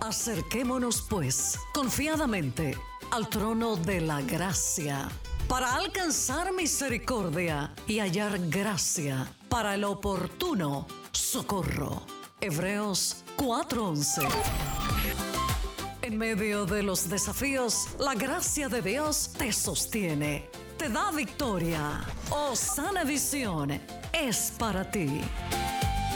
Acerquémonos, pues, confiadamente al trono de la gracia, para alcanzar misericordia y hallar gracia para el oportuno socorro. Hebreos 4:11. En medio de los desafíos, la gracia de Dios te sostiene, te da victoria. Osana Visión es para ti.